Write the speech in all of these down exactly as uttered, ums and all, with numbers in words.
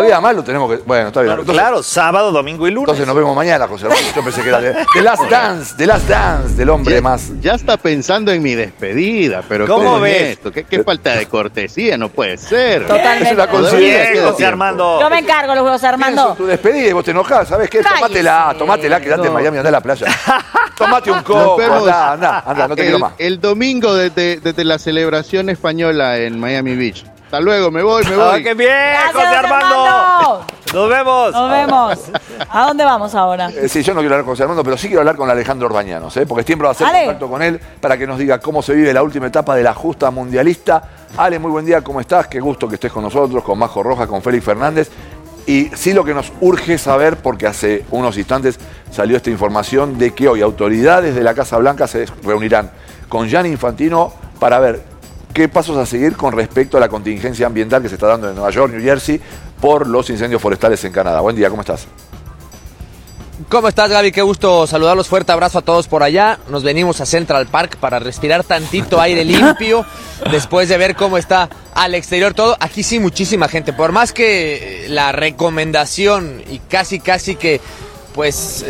todavía más lo tenemos que... Bueno, está bien. Claro, Entonces, claro, sábado, domingo y lunes. Entonces nos vemos mañana, José Armando. Yo pensé que era de, The Last Dance, The Last Dance, del hombre ya, más... Ya está pensando en mi despedida, pero ¿Cómo ¿cómo ves? es esto? ¿Qué, qué falta de cortesía? No puede ser. Totalmente. Es una consideración. Bien, José Armando. Yo me encargo, José Armando. Tienes tu despedida y vos te enojás, ¿sabes qué? Cállese. Tomátela, tomátela, quedate en Miami, andá a la playa. Tomate un Nos coco, vemos andá, andá, andá, no te quiero el, más. el domingo desde, desde la celebración española en Miami Beach. Hasta luego, me voy, me voy. ¡Ah, qué bien, Gracias, José Armando! Armando. ¡Nos vemos! Nos vemos. ¿A dónde vamos ahora? Eh, sí, yo no quiero hablar con José Armando, pero sí quiero hablar con Alejandro Orbañanos, ¿eh? Porque es tiempo de hacer Ale. contacto con él para que nos diga cómo se vive la última etapa de la justa mundialista. Ale, muy buen día, ¿cómo estás? Qué gusto que estés con nosotros, con Majo Rojas, con Félix Fernández. Y sí lo que nos urge saber, porque hace unos instantes salió esta información de que hoy autoridades de la Casa Blanca se reunirán con Gianni Infantino para ver qué pasos a seguir con respecto a la contingencia ambiental que se está dando en Nueva York, New Jersey, por los incendios forestales en Canadá. Buen día, ¿cómo estás? ¿Cómo estás, Gaby? Qué gusto saludarlos. Fuerte abrazo a todos por allá. Nos venimos a Central Park para respirar tantito aire limpio después de ver cómo está al exterior todo. Aquí sí muchísima gente. Por más que la recomendación y casi, casi que, pues...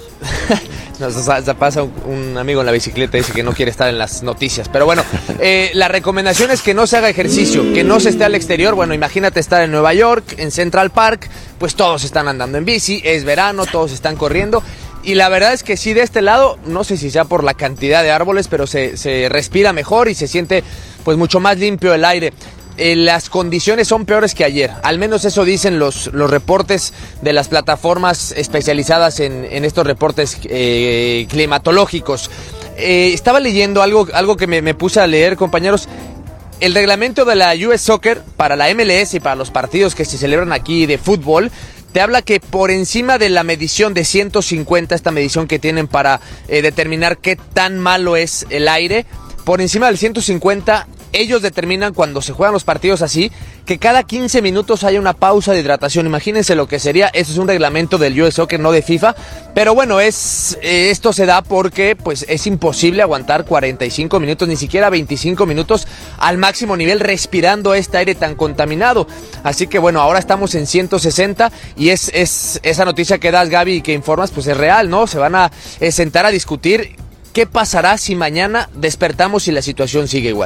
Nos pasa un, un amigo en la bicicleta, dice que no quiere estar en las noticias. Pero bueno, eh, la recomendación es que no se haga ejercicio, que no se esté al exterior. Bueno, imagínate estar en Nueva York, en Central Park, pues todos están andando en bici, es verano, todos están corriendo. Y la verdad es que sí, de este lado, no sé si sea por la cantidad de árboles, pero se, se respira mejor y se siente pues mucho más limpio el aire. Eh, las condiciones son peores que ayer, al menos eso dicen los, los reportes de las plataformas especializadas en, en estos reportes eh, climatológicos. Eh, estaba leyendo algo, algo que me, me puse a leer, compañeros. El reglamento de la U S Soccer para la M L S y para los partidos que se celebran aquí de fútbol te habla que por encima de la medición de ciento cincuenta, esta medición que tienen para eh, determinar qué tan malo es el aire, por encima del ciento cincuenta, ellos determinan cuando se juegan los partidos así, que cada quince minutos haya una pausa de hidratación. Imagínense lo que sería, eso es un reglamento del U S Soccer, no de FIFA, pero bueno, es eh, esto se da porque pues es imposible aguantar cuarenta y cinco minutos, ni siquiera veinticinco minutos al máximo nivel respirando este aire tan contaminado. Así que bueno, ahora estamos en ciento sesenta y es, es esa noticia que das, Gaby, y que informas, pues es real, ¿no? Se van a eh, sentar a discutir qué pasará si mañana despertamos y la situación sigue igual.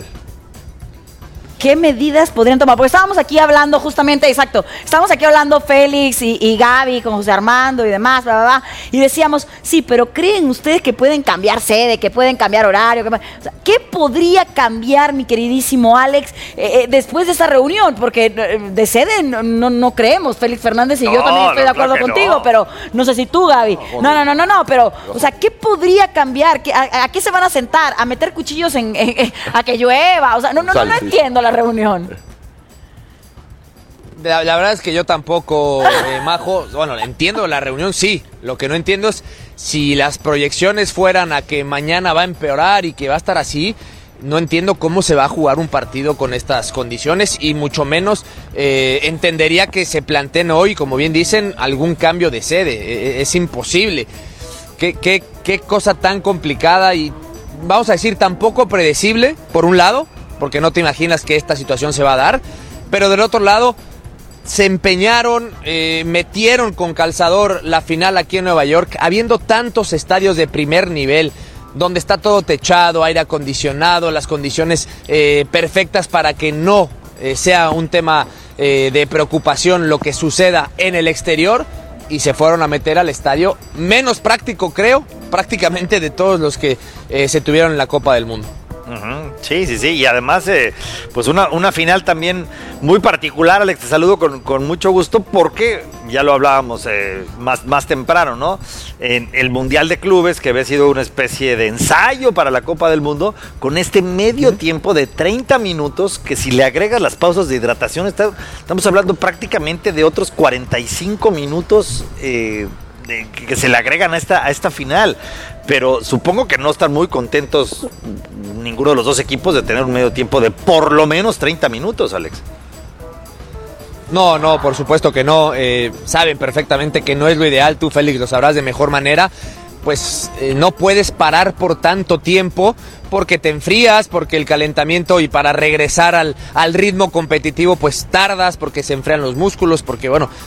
¿Qué medidas podrían tomar? Porque estábamos aquí hablando justamente, exacto, estábamos aquí hablando Félix y, y Gaby con José Armando y demás, bla, bla, bla, y decíamos, sí, pero ¿creen ustedes que pueden cambiar sede, que pueden cambiar horario? Que, o sea, ¿qué podría cambiar, mi queridísimo Alex, eh, eh, después de esa reunión? Porque eh, de sede no, no, no creemos, Félix Fernández y No, yo también estoy no, de acuerdo claro que contigo, no. pero no sé si tú, Gaby. No, no, no, no, no, pero, o sea, ¿qué podría cambiar? ¿Qué, a, ¿A qué se van a sentar? ¿A meter cuchillos en, en, en a que llueva? O sea, no, no, no, no entiendo la reunión. La, la verdad es que yo tampoco, eh, Majo, bueno, entiendo la reunión, sí. Lo que no entiendo es si las proyecciones fueran a que mañana va a empeorar y que va a estar así. No entiendo cómo se va a jugar un partido con estas condiciones y mucho menos eh, entendería que se planteen hoy, como bien dicen, algún cambio de sede. Eh, es imposible. Qué, qué, qué cosa tan complicada y, vamos a decir, tan poco predecible, por un lado, porque no te imaginas que esta situación se va a dar, pero del otro lado se empeñaron, eh, metieron con calzador la final aquí en Nueva York, habiendo tantos estadios de primer nivel, donde está todo techado, aire acondicionado, las condiciones eh, perfectas para que no eh, sea un tema eh, de preocupación lo que suceda en el exterior, y se fueron a meter al estadio menos práctico, creo, prácticamente de todos los que eh, se tuvieron en la Copa del Mundo. Uh-huh. Sí, sí, sí, y además eh, pues una, una final también muy particular, Alex, te saludo con, con mucho gusto porque ya lo hablábamos eh, más, más temprano, ¿no? En el Mundial de Clubes, que había sido una especie de ensayo para la Copa del Mundo, con este medio uh-huh. tiempo de treinta minutos, que si le agregas las pausas de hidratación, está, estamos hablando prácticamente de otros cuarenta y cinco minutos eh, de, que se le agregan a esta, a esta final. Pero supongo que no están muy contentos ninguno de los dos equipos de tener un medio tiempo de por lo menos treinta minutos, Alex. No, no, por supuesto que no. Eh, saben perfectamente que no es lo ideal. Tú, Félix, lo sabrás de mejor manera. Pues eh, no puedes parar por tanto tiempo porque te enfrías, porque el calentamiento y para regresar al, al ritmo competitivo pues tardas, porque se enfrían los músculos, porque bueno,